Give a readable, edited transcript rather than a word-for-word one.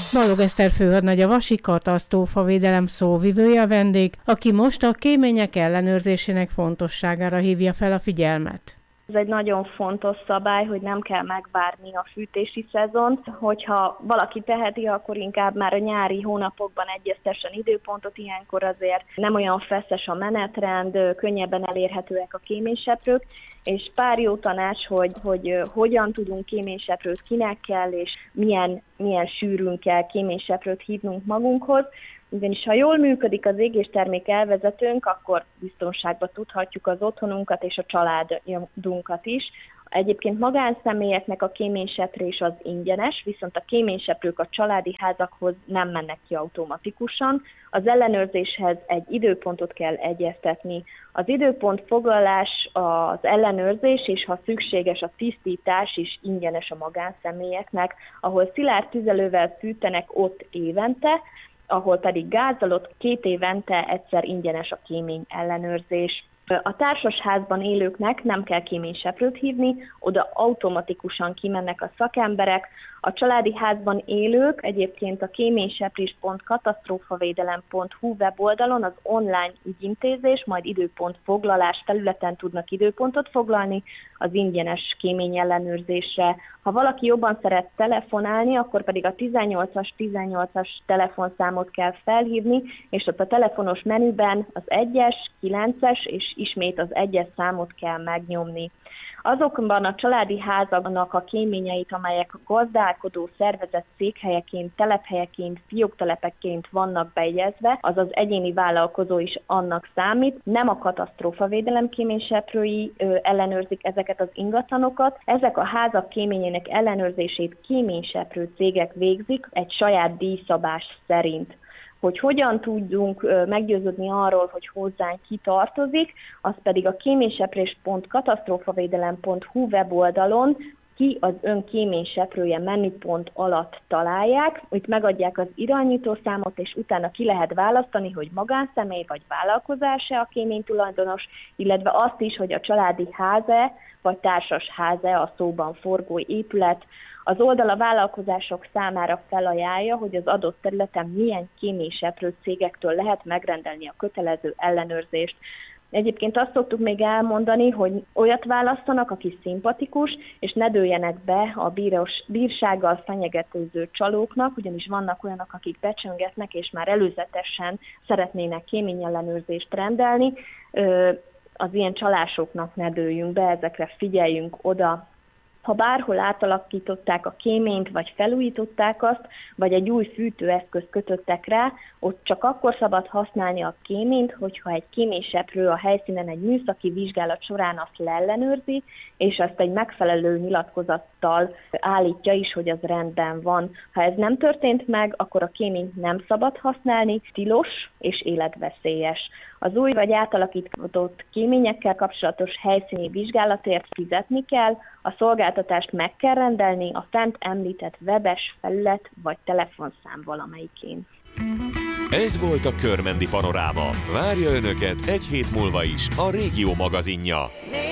Balog Eszter főhadnagy, a Vasi katasztrófavédelem szóvivője a vendég, aki most a kémények ellenőrzésének fontosságára hívja fel a figyelmet. Ez egy nagyon fontos szabály, hogy nem kell megvárni a fűtési szezont. Hogyha valaki teheti, akkor inkább már a nyári hónapokban egyeztessen időpontot, ilyenkor azért nem olyan feszes a menetrend, könnyebben elérhetőek a kéményseprők, és pár jó tanács, hogy hogyan tudunk kéményseprőt, kinek kell, és milyen sűrűn kell kéményseprőt hívnunk magunkhoz. Ugyanis ha jól működik az égéstermék elvezetőnk, akkor biztonságban tudhatjuk az otthonunkat és a családunkat is. Egyébként magánszemélyeknek a kéményseprés az ingyenes, viszont a kéményseprők a családi házakhoz nem mennek ki automatikusan. Az ellenőrzéshez egy időpontot kell egyeztetni. Az időpont foglalás, az ellenőrzés és ha szükséges a tisztítás is ingyenes a magánszemélyeknek, ahol szilárd tüzelővel fűtenek ott évente, ahol pedig gázzal ott 2 évente egyszer ingyenes a kémény ellenőrzés. A társasházban élőknek nem kell kéményseprőt hívni, oda automatikusan kimennek a szakemberek. A családi házban élők egyébként a kéményseprés.katasztrófavédelem.hu weboldalon az online ügyintézés, majd időpontfoglalás felületen tudnak időpontot foglalni az ingyenes kémény ellenőrzésre. Ha valaki jobban szeret telefonálni, akkor pedig a 18-as telefonszámot kell felhívni, és ott a telefonos menüben az 1-es, 9-es és ismét az 1-es számot kell megnyomni. Azokban a családi házaknak a kéményeit, amelyek gazdálkodó szervezet székhelyeként, telephelyeként, fióktelepekként vannak bejegyezve, azaz egyéni vállalkozó is annak számít. Nem a katasztrófavédelem kéményseprői ellenőrzik ezeket az ingatlanokat. Ezek a házak kéményének ellenőrzését kéményseprő cégek végzik egy saját díjszabás szerint. Hogy hogyan tudjunk meggyőződni arról, hogy hozzánk ki tartozik, az pedig a kéményseprés.katasztrófavédelem.hu weboldalon ki az ön kéményseprője menüpont alatt találják, itt megadják az irányítószámot, és utána ki lehet választani, hogy magánszemély vagy vállalkozás-e a kéménytulajdonos, illetve azt is, hogy a családi ház-e vagy társas ház-e a szóban forgó épület. Az oldal a vállalkozások számára felajánlja, hogy az adott területen milyen kéményseprő cégektől lehet megrendelni a kötelező ellenőrzést. Egyébként azt szoktuk még elmondani, hogy olyat választanak, aki szimpatikus, és ne dőljenek be a bírsággal fenyegetőző csalóknak, ugyanis vannak olyanok, akik becsöngetnek, és már előzetesen szeretnének kéményellenőrzést rendelni. Az ilyen csalásoknak ne dőljünk be, ezekre figyeljünk oda. Ha bárhol átalakították a kéményt, vagy felújították azt, vagy egy új fűtőeszközt kötöttek rá, ott csak akkor szabad használni a kéményt, hogyha egy kéményseprő a helyszínen egy műszaki vizsgálat során azt leellenőrzi, és ezt egy megfelelő nyilatkozattal állítja is, hogy az rendben van. Ha ez nem történt meg, akkor a kéményt nem szabad használni, tilos és életveszélyes. Az új vagy átalakított kéményekkel kapcsolatos helyszíni vizsgálatért fizetni kell, a szolgáltatást meg kell rendelni a fent említett webes felület vagy telefonszám valamelyikén. Ez volt a Körmendi Panoráma. Várja Önöket egy hét múlva is a Régió magazinja.